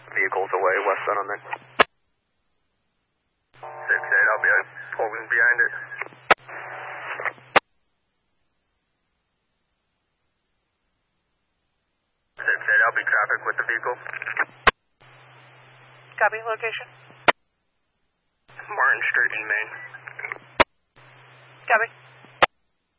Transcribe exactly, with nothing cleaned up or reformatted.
Vehicles away, west side on there. six eight, I'll be pulling behind it. six eight, I'll be traffic with the vehicle. Copy, location. Martin Street in Maine. Copy.